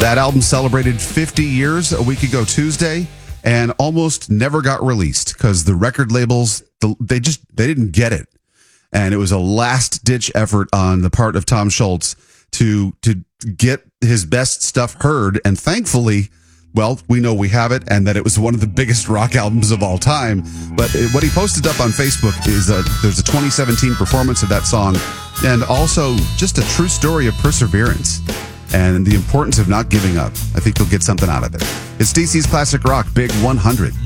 That album celebrated 50 years a week ago Tuesday and almost never got released because the record labels, they didn't get it. And it was a last-ditch effort on the part of Tom Scholz to get his best stuff heard. And thankfully, well, we know we have it and that it was one of the biggest rock albums of all time. But what he posted up on Facebook is there's a 2017 performance of that song and also just a true story of perseverance and the importance of not giving up. I think you'll get something out of it. It's DC's Classic Rock Big 100.